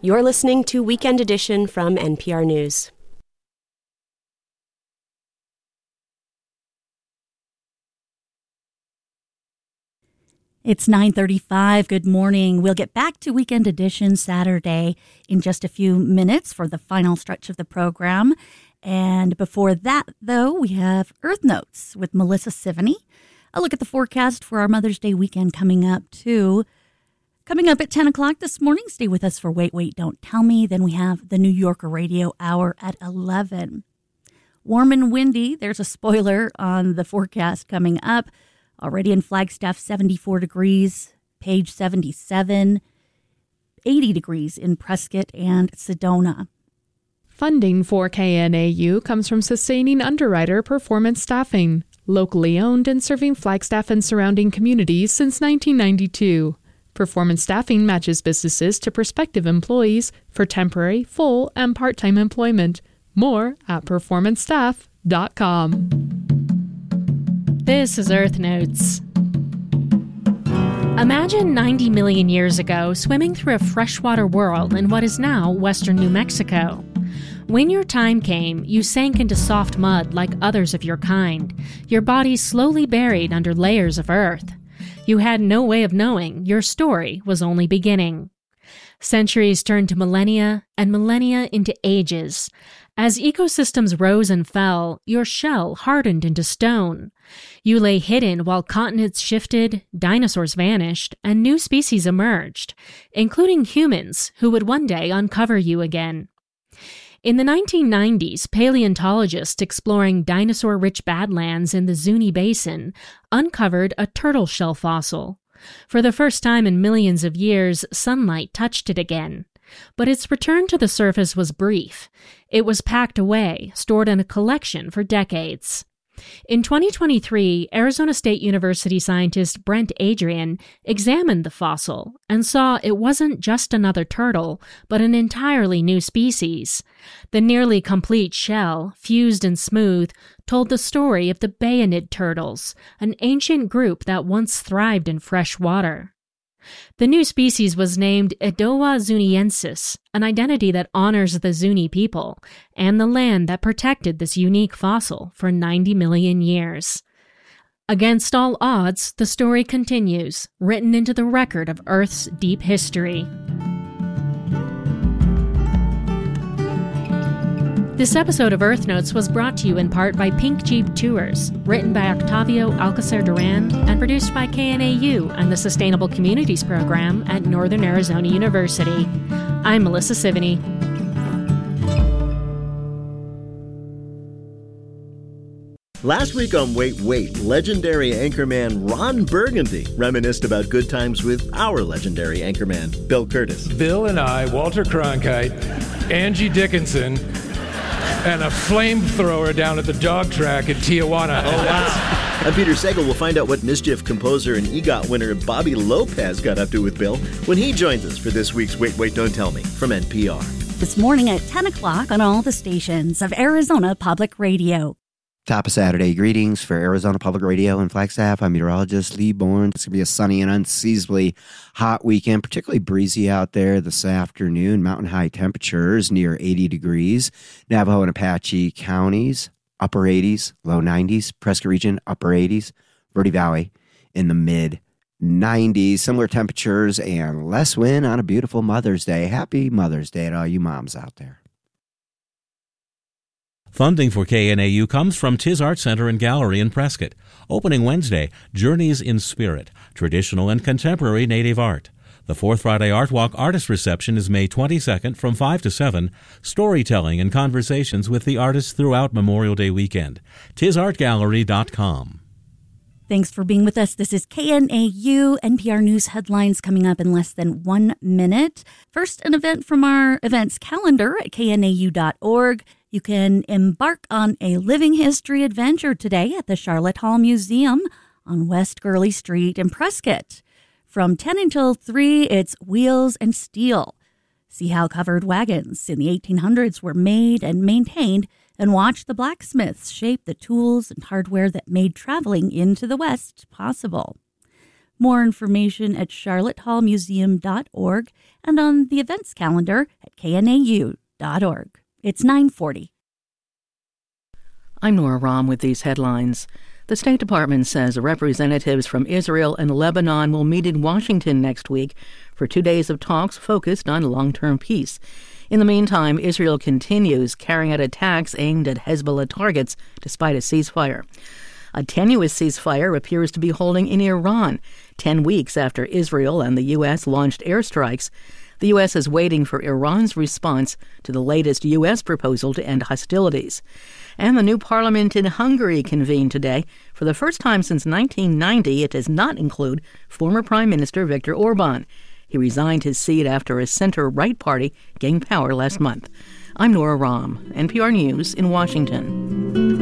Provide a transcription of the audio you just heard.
You're listening to Weekend Edition from NPR News. It's 9:35. Good morning. We'll get back to Weekend Edition Saturday in just a few minutes for the final stretch of the program. And before that, though, we have Earth Notes with Melissa Sivany. A look at the forecast for our Mother's Day weekend coming up, too. Coming up at 10 o'clock this morning, stay with us for Wait, Wait, Don't Tell Me. Then we have the New Yorker Radio Hour at 11. Warm and windy. There's a spoiler on the forecast coming up. Already in Flagstaff, 74 degrees, Page 77, 80 degrees in Prescott and Sedona. Funding for KNAU comes from Sustaining Underwriter Performance Staffing, locally owned and serving Flagstaff and surrounding communities since 1992. Performance Staffing matches businesses to prospective employees for temporary, full, and part-time employment. More at performancestaff.com. This is Earth Notes. Imagine 90 million years ago swimming through a freshwater world in what is now western New Mexico. When your time came, you sank into soft mud like others of your kind, your body slowly buried under layers of earth. You had no way of knowing your story was only beginning. Centuries turned to millennia, and millennia into ages. As ecosystems rose and fell, your shell hardened into stone. You lay hidden while continents shifted, dinosaurs vanished, and new species emerged, including humans who would one day uncover you again. In the 1990s, paleontologists exploring dinosaur-rich badlands in the Zuni Basin uncovered a turtle shell fossil. For the first time in millions of years, sunlight touched it again. But its return to the surface was brief. It was packed away, stored in a collection for decades. In 2023, Arizona State University scientist Brent Adrian examined the fossil and saw it wasn't just another turtle, but an entirely new species. The nearly complete shell, fused and smooth, told the story of the bayonet turtles, an ancient group that once thrived in fresh water. The new species was named Edowa zuniensis, an identity that honors the Zuni people and the land that protected this unique fossil for 90 million years. Against all odds, the story continues, written into the record of Earth's deep history. This episode of Earth Notes was brought to you in part by Pink Jeep Tours, written by Octavio Alcacer Duran and produced by KNAU and the Sustainable Communities Program at Northern Arizona University. I'm Melissa Sivany. Last week on Wait, Wait, legendary anchorman Ron Burgundy reminisced about good times with our legendary anchorman, Bill Curtis. Bill and I, Walter Cronkite, Angie Dickinson, and a flamethrower down at the dog track in Tijuana. Oh, wow. I'm Peter Sagal. We'll find out what Mischief composer and EGOT winner Bobby Lopez got up to with Bill when he joins us for this week's Wait, Wait, Don't Tell Me from NPR. This morning at 10 o'clock on all the stations of Arizona Public Radio. Top of Saturday. Greetings for Arizona Public Radio and Flagstaff. I'm meteorologist Lee Bourne. It's going to be a sunny and unseasonably hot weekend, particularly breezy out there this afternoon. Mountain high temperatures near 80 degrees. Navajo and Apache counties, upper 80s, low 90s. Prescott region, upper 80s. Verde Valley in the mid 90s. Similar temperatures and less wind on a beautiful Mother's Day. Happy Mother's Day to all you moms out there. Funding for KNAU comes from Tiz Art Center and Gallery in Prescott. Opening Wednesday, Journeys in Spirit, Traditional and Contemporary Native Art. The Fourth Friday Art Walk Artist Reception is May 22nd from 5 to 7. Storytelling and conversations with the artists throughout Memorial Day weekend. TizArtGallery.com. Thanks for being with us. This is KNAU, NPR News headlines coming up in less than 1 minute. First, an event from our events calendar at knau.org. You can embark on a living history adventure today at the Charlotte Hall Museum on West Gurley Street in Prescott. From 10 until 3, it's Wheels and Steel. See how covered wagons in the 1800s were made and maintained, and watch the blacksmiths shape the tools and hardware that made traveling into the West possible. More information at charlottehallmuseum.org and on the events calendar at knau.org. It's 9:40. I'm Nora Rahm with these headlines. The State Department says representatives from Israel and Lebanon will meet in Washington next week for 2 days of talks focused on long-term peace. In the meantime, Israel continues carrying out attacks aimed at Hezbollah targets despite a ceasefire. A tenuous ceasefire appears to be holding in Iran, 10 weeks after Israel and the U.S. launched airstrikes. The U.S. is waiting for Iran's response to the latest U.S. proposal to end hostilities. And the new parliament in Hungary convened today. For the first time since 1990, it does not include former Prime Minister Viktor Orban. He resigned his seat after a center-right party gained power last month. I'm Nora Rahm, NPR News in Washington.